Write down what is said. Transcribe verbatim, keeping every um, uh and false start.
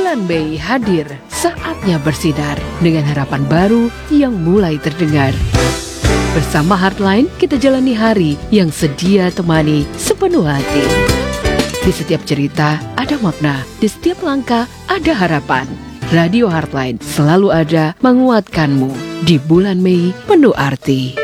Bulan Mei hadir, saatnya bersinar dengan harapan baru yang mulai terdengar. Bersama Heartline, kita jalani hari yang sedia temani sepenuh hati. Di setiap cerita ada makna, di setiap langkah ada harapan. Radio Heartline selalu ada menguatkanmu di bulan Mei penuh arti.